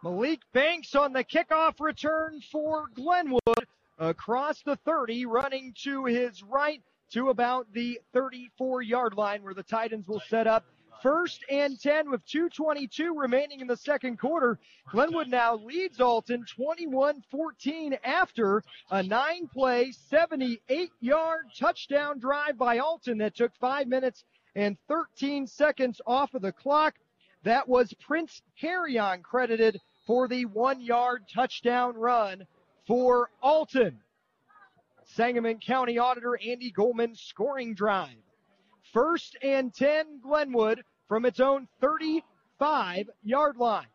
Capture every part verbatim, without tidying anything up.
Malik Banks on the kickoff return for Glenwood across the thirty, running to his right to about the thirty-four-yard line where the Titans will set up first and ten with two twenty-two remaining in the second quarter. Glenwood now leads Alton twenty-one fourteen after a nine-play, seventy-eight-yard touchdown drive by Alton that took five minutes and thirteen seconds off of the clock. That was Prince Harrion credited for the one-yard touchdown run for Alton. Sangamon County Auditor Andy Goldman scoring drive. First and ten, Glenwood from its own thirty-five-yard line.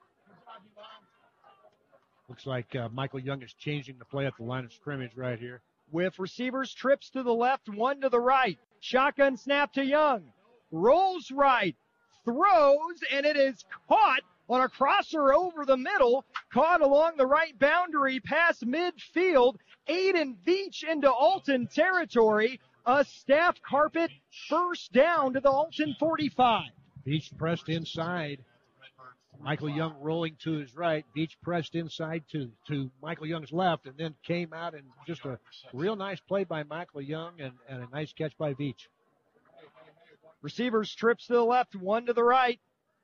Looks like uh, Michael Young is changing the play at the line of scrimmage right here. With receivers trips to the left, one to the right. Shotgun snap to Young. Rolls right. Throws, and it is caught on a crosser over the middle, caught along the right boundary past midfield. Aiden Veach into Alton territory. A staff carpet first down to the Alton forty-five. Veach pressed inside. Michael Young rolling to his right. Veach pressed inside to, to Michael Young's left and then came out and just a real nice play by Michael Young and, and a nice catch by Veach. Receivers trips to the left, one to the right.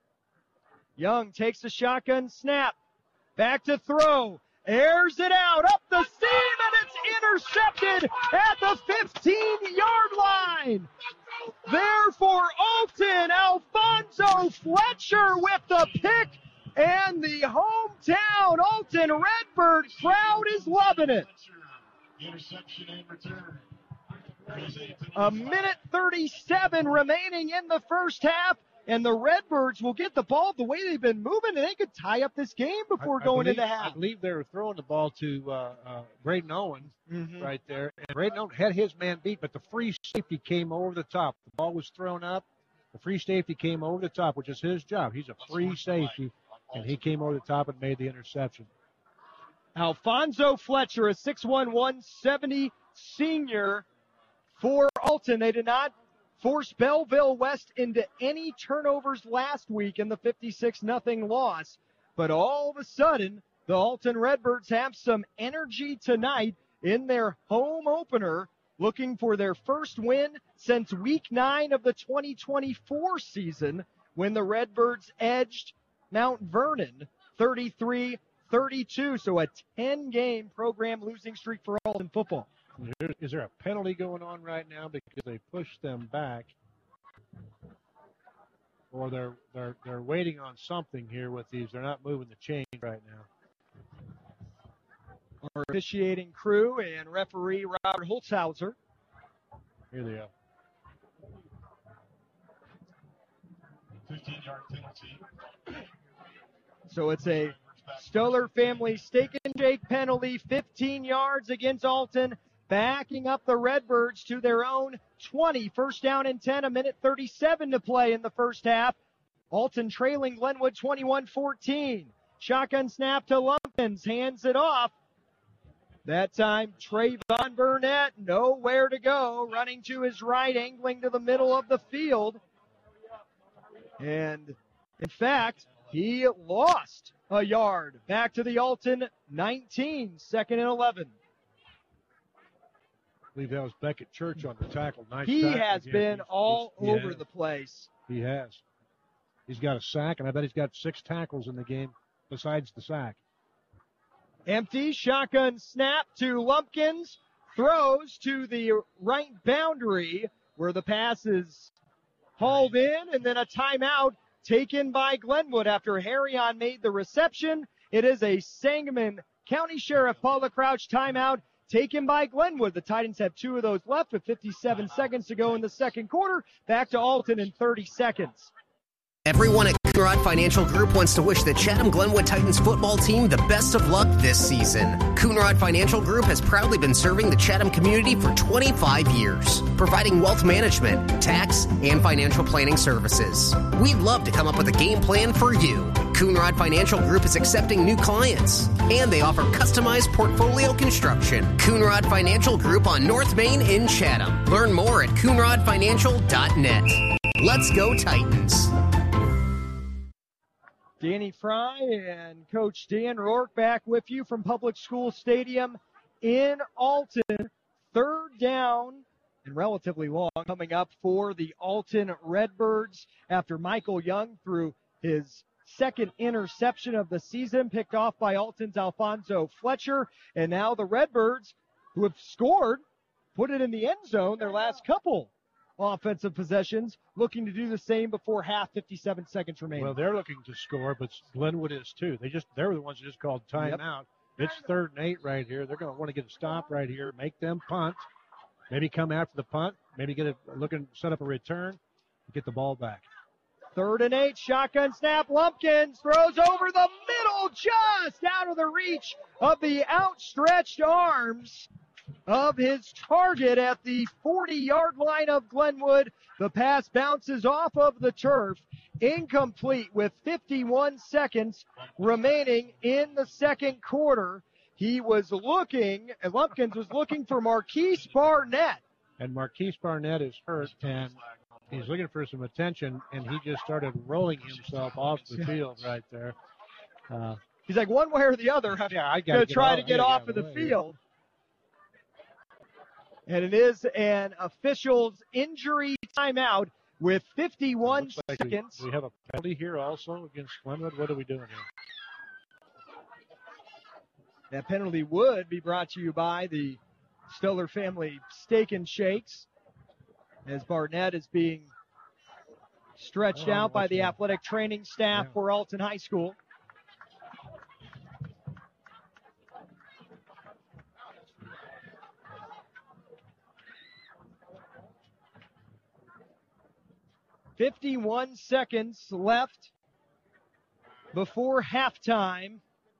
Young takes the shotgun snap. Back to throw. Airs it out up the seam, and it's intercepted at the fifteen-yard line. There for Alton, Alfonso Fletcher with the pick, and the hometown Alton Redbird crowd is loving it. Interception and return. A minute thirty-seven remaining in the first half, and the Redbirds will get the ball the way they've been moving, and they could tie up this game before I, I going believe, into half. I believe they were throwing the ball to uh, uh, Braden Owens mm-hmm. right there. And Braden Owens had his man beat, but the free safety came over the top. The ball was thrown up. The free safety came over the top, which is his job. He's a free safety, and he came over the top and made the interception. Alfonso Fletcher, a six one, one seventy senior for Alton. They did not force Belleville West into any turnovers last week in the fifty-six nothing loss. But all of a sudden, the Alton Redbirds have some energy tonight in their home opener, looking for their first win since week nine of the twenty twenty-four season when the Redbirds edged Mount Vernon thirty-three thirty-two. So a ten-game program losing streak for Alton football. Is there a penalty going on right now because they pushed them back, or they're they're they're waiting on something here with these? They're not moving the chain right now. Our officiating crew and referee Robert Holzhauser. Here they are. fifteen-yard penalty. So it's a Stoller family steak and shake penalty, fifteen yards against Alton. Backing up the Redbirds to their own twenty. First down and ten, a minute thirty-seven to play in the first half. Alton trailing Glenwood twenty-one fourteen. Shotgun snap to Lumpkins, hands it off. That time, Trayvon Burnett, nowhere to go. Running to his right, angling to the middle of the field. And, in fact, he lost a yard. Back to the Alton nineteen, second and eleven. I believe that was Beckett Church on the tackle. Nice he tackle has again. been he's, all he's, over has. the place. He has. He's got a sack, and I bet he's got six tackles in the game besides the sack. Empty, shotgun snap to Lumpkins. Throws to the right boundary where the pass is hauled in, and then a timeout taken by Glenwood after Harrion made the reception. It is a Sangamon County Sheriff Paula Crouch timeout taken by Glenwood. The Titans have two of those left with fifty-seven seconds to go in the second quarter. Back to Alton in thirty seconds. Everyone at Coonrod Financial Group wants to wish the Chatham Glenwood Titans football team the best of luck this season. Coonrod Financial Group has proudly been serving the Chatham community for twenty-five years, providing wealth management, tax, and financial planning services. We'd love to come up with a game plan for you. Coonrod Financial Group is accepting new clients, and they offer customized portfolio construction. Coonrod Financial Group on North Main in Chatham. Learn more at coonrod financial dot net. Let's go Titans. Danny Fry and Coach Dan Rourke back with you from Public School Stadium in Alton. Third down and relatively long coming up for the Alton Redbirds after Michael Young threw his second interception of the season, picked off by Alton's Alfonso Fletcher. And now the Redbirds, who have scored, put it in the end zone their last couple offensive possessions, looking to do the same before half, fifty-seven seconds remaining. Well, they're looking to score, but Glenwood is too. They just they're the ones who just called timeout. Yep. It's third and eight right here. They're going to want to get a stop right here, make them punt, maybe come after the punt, maybe get a looking set up a return, and get the ball back. Third and eight, shotgun snap. Lumpkins throws over the middle, just out of the reach of the outstretched arms of his target at the forty-yard line of Glenwood. The pass bounces off of the turf, incomplete with fifty-one seconds remaining in the second quarter. He was looking, Lumpkins was looking for Marquise Barnett. And Marquise Barnett is hurt, and he's looking for some attention, and he just started rolling himself off the field right there. Uh, he's like, one way or the other, I'm yeah, I going to try off, to get yeah, off yeah, of the way, field. Yeah. And it is an official's injury timeout with fifty-one like seconds. We, we have a penalty here also against Glenwood. What are we doing here? That penalty would be brought to you by the Stoller Family Steak and Shakes, as Barnett is being stretched oh, out by the that. athletic training staff yeah. for Alton High School. fifty-one seconds left before halftime.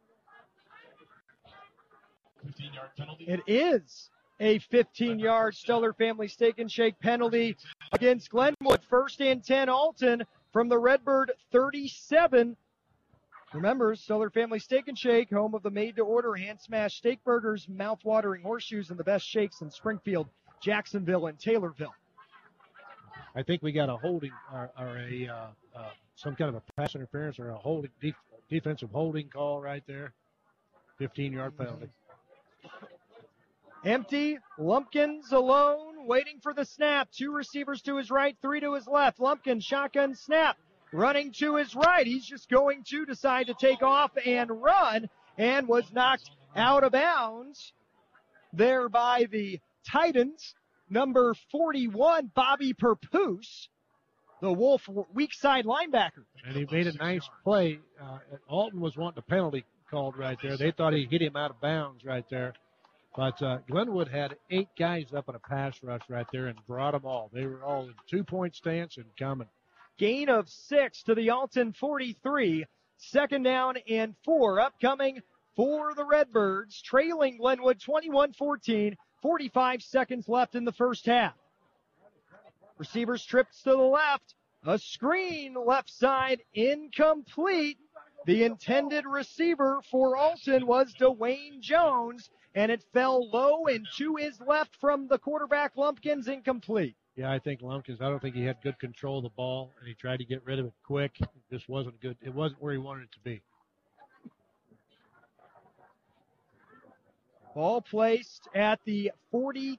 fifteen-yard penalty. It is a fifteen-yard Stoller Family Steak and Shake penalty against Glenwood. First and ten, Alton from the Redbird thirty-seven. Remember, Stoller Family Steak and Shake, home of the made-to-order hand-smashed steak burgers, mouth-watering horseshoes, and the best shakes in Springfield, Jacksonville, and Taylorville. I think we got a holding or, or a uh, uh, some kind of a pass interference or a holding def- defensive holding call right there. fifteen-yard penalty. Empty, Lumpkins alone, waiting for the snap. Two receivers to his right, three to his left. Lumpkins, shotgun snap, running to his right. He's just going to decide to take off and run, and was knocked out of bounds there by the Titans. Number forty-one, Bobby Perpus, the Wolf weak side linebacker. And he made a nice play. Uh, Alton was wanting a penalty called right there. They thought he hit him out of bounds right there. But uh, Glenwood had eight guys up in a pass rush right there and brought them all. They were all in two-point stance and coming. Gain of six to the Alton forty-three. Second down and four upcoming for the Redbirds, trailing Glenwood twenty-one fourteen. forty-five seconds left in the first half. Receivers trips to the left. A screen left side incomplete. The intended receiver for Alton was Dwayne Jones, and it fell low and to his left from the quarterback, Lumpkins, incomplete. Yeah, I think Lumpkins, I don't think he had good control of the ball, and he tried to get rid of it quick. It just wasn't good. It wasn't where he wanted it to be. Ball placed at the forty-two